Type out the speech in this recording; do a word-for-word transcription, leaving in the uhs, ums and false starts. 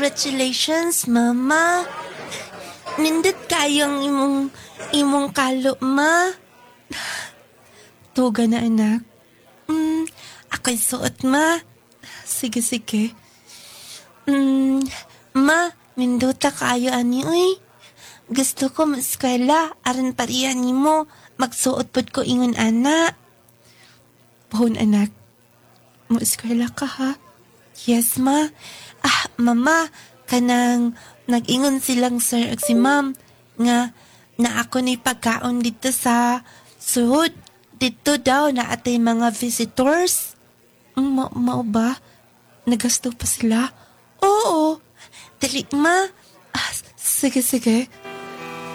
Congratulations, Mama. Nindot kayong imong imong kalo, Ma. Tuga na, anak. Mm, ako'y suot, Ma. Sige, sige. Mm, Ma, nindota kayo ani, uy. Gusto ko maskwela, aran pariyan ni mo. Magsuot pod ko ingon, ana. Pohon, anak. Mo-eskwela ka, ha? Yes, Ma. Ah, Mama, kanang nag-ingon silang sir ag si Ma'am nga na ako ni pagkaon dito sa suhod. Dito daw na atay mga visitors. Ma- mao ba? Nagasto pa sila? Oo. Dali, Ma. Ah, sige, sige.